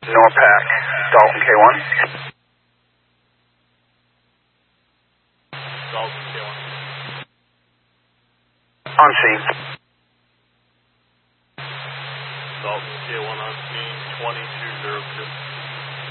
NORPAC, Dalton K1. Dalton K1. On scene. Dalton K1 on scene, 2202.